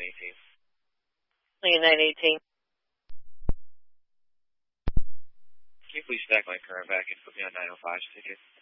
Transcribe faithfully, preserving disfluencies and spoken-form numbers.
eighteen. Lincoln nine eighteen. Can you please stack my current back and put me on nine oh five ticket?